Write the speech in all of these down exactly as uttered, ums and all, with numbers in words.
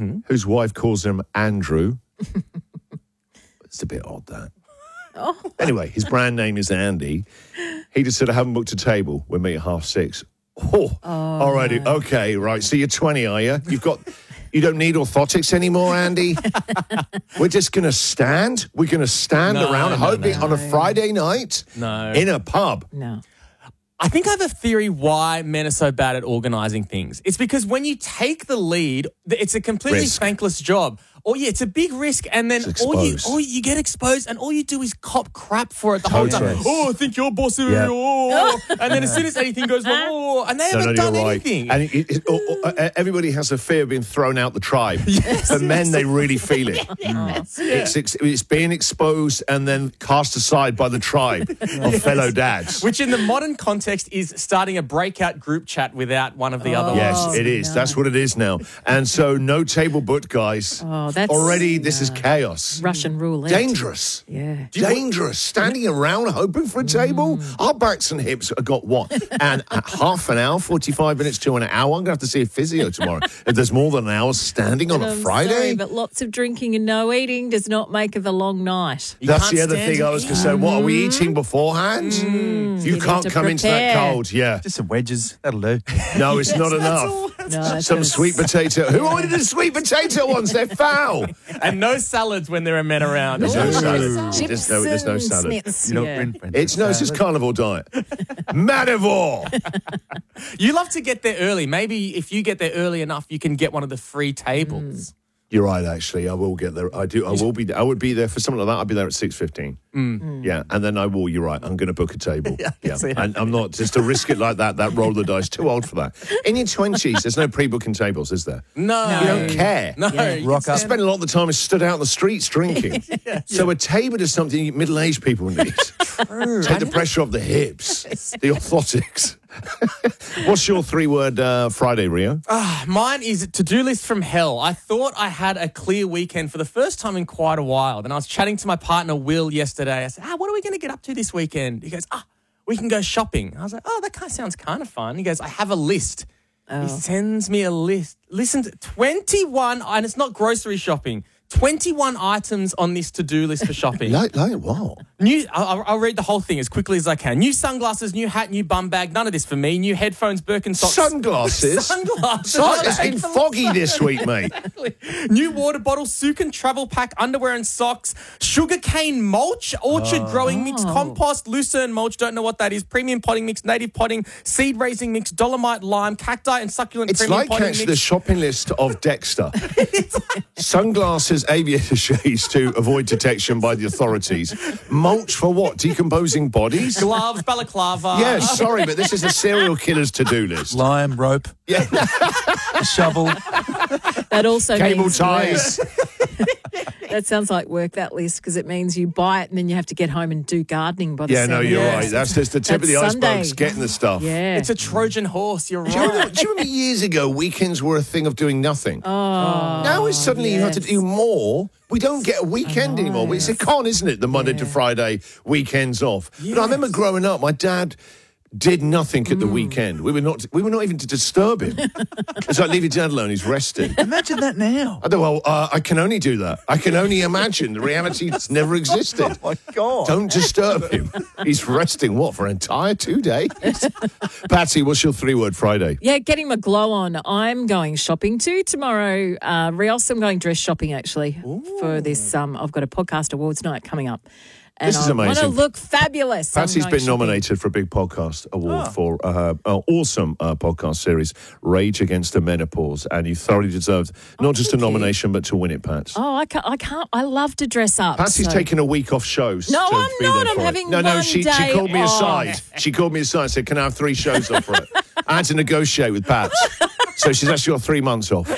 mm-hmm. whose wife calls him Andrew. It's a bit odd, that. Oh. Anyway, his brand name is Andy. He just said, I haven't booked a table. We'll meet at half six. Oh, Oh, all righty. no. Okay, right. So you're twenty, are you? You've got... You don't need orthotics anymore, Andy? We're just going to stand? We're going to stand No, around no, hoping no. on a Friday night No. in a pub? No. I think I have a theory why men are so bad at organising things. It's because when you take the lead, it's a completely Risk. thankless job. Or yeah, it's a big risk, and then It's all you, exposed. all you get exposed, and all you do is cop crap for it the whole Totally. time. Oh, I think you're bossy. Yeah. Oh. And then as soon as anything goes wrong, oh, and they No, haven't no, done you're right. anything. And it, it, oh, oh, uh, everybody has a fear of being thrown out the tribe. For men, they really feel it. It's, it's, it's being exposed and then cast aside by the tribe of fellow dads. Which in the modern context is starting a breakout group chat without one of the other Yes, ones. it is. no. That's what it is now. And so no table booked, guys. Oh, that's Already, this is chaos. Russian roulette. Dangerous. Yeah. Dangerous. Standing around hoping for a table. Our backs and hips have got what? And at half an hour, forty-five minutes to an hour. I'm going to have to see a physio tomorrow. If there's more than an hour standing on And a I'm Friday. sorry, but lots of drinking and no eating does not make of a long night. You That's can't the other stand thing to I was eat. going to say. What, are we eating beforehand? You, You need can't to come into that prepare. cold. Yeah. Just some wedges. That'll do. No, it's not enough. No, that's Some gonna- sweet potato. Who ordered the sweet potato ones? They're foul. And no salads when there are men around. There's no Ooh. salad. Chips There's no, there's no and salad. Smiths, You know, yeah. French- French It's no, it's just salad. carnivore diet. Manivore. You love to get there early. Maybe if you get there early enough, you can get one of the free tables. You're right. Actually, I will get there. I do. I will be. I would be there for something like that. I'll be there at six fifteen. Yeah, and then I will. You're right. I'm going to book a table. Yeah, I can see and I'm not just to risk it like that. That roll of the dice. Too old for that. In your twenties, there's no pre-booking tables, is there? No. You don't care. No. Yeah. you Rock can up. I spend a lot of the time stood out in the streets drinking. So a table is something middle-aged people need. Take the pressure off the hips, the orthotics. What's your three-word uh, Friday, Rio? Mine is to-do list from hell. I thought I had a clear weekend for the first time in quite a while. Then I was chatting to my partner, Will, yesterday. I said, ah, what are we going to get up to this weekend? He goes, ah, we can go shopping. I was like, oh, that kind of sounds kind of fun. He goes, I have a list. He sends me a list. Listen, to twenty-one, and it's not grocery shopping. twenty-one items on this to-do list for shopping. Like, like what? New, I'll, I'll read the whole thing as quickly as I can. New sunglasses, new hat, new bum bag. None of this for me. New headphones, Birkenstocks. Sunglasses? Sunglasses. So it's been foggy this week, mate. New water bottle, Sukin travel pack, underwear and socks, sugarcane mulch, orchard growing mix, compost, lucerne mulch, don't know what that is, premium potting mix, native potting, seed raising mix, dolomite lime, cacti and succulent It's premium like potting actually mix. the shopping list of Dexter. Sunglasses, aviator shades to avoid detection by the authorities. Mulch for what? Decomposing bodies? Gloves, balaclava. Yeah, sorry, but this is a serial killer's to-do list. Lime, rope, Yeah, a shovel. That also cable means ties. work. That sounds like work, that list, because it means you buy it and then you have to get home and do gardening by the Yeah, no, seventh. you're Yes. right. That's just the tip That's of the Sunday. iceberg, getting the stuff. Yeah. It's a Trojan horse, you're Do you, remember, right. do you remember years ago, weekends were a thing of doing nothing? Oh, now it's suddenly you have to yes. do more. We don't get a weekend anymore. It's a con, isn't it? The Monday to Friday weekends off. But I remember growing up, my dad did nothing at the weekend. We were not. We were not even to disturb him. It's like leave your dad alone. He's resting. Imagine that now. I don't, well, uh, I can only do that. I can only imagine. The reality has never existed. Oh, my God. Don't disturb him. He's resting, what, for an entire two days? Patsy, what's your three-word Friday? Yeah, getting my glow on. I'm going shopping too tomorrow. Uh, Rios, I'm going dress shopping actually for this. Um, I've got a podcast awards night coming up. And This is I want to amazing. look fabulous. So I'm Patsy's going been shopping. nominated for a big podcast award for uh, an awesome uh, podcast series, Rage Against the Menopause, and you thoroughly deserved not just a thank you. nomination, but to win it, Pats. Oh, I can't. I can't. I love to dress up. Patsy's so- taking a week off shows. No, to I'm be not. there I'm for it. having No, no, one she, she day called me off. aside. She called me aside and said, can I have three shows off for it? I had to negotiate with Pats. So she's actually got three months off.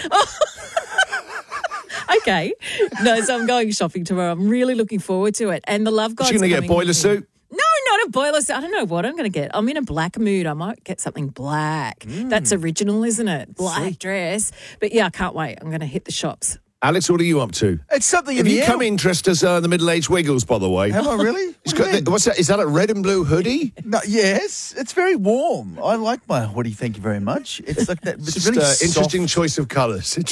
Okay. No, so I'm going shopping tomorrow. I'm really looking forward to it. And the Love God's She's going to get a coming boiler in. suit? No, not a boiler suit. I don't know what I'm going to get. I'm in a black mood. I might get something black. Mm. That's original, isn't it? Black dress. But yeah, I can't wait. I'm going to hit the shops. Alex, what are you up to? It's something in Have the you air. come in dressed as uh, the middle-aged Wiggles, by the way? Have I really? It's What do you got mean? the- what's that? Is that a red and blue hoodie? No, yes, it's very warm. I like my hoodie. Thank you very much. It's like that. It's Just really uh, soft. interesting choice of colours.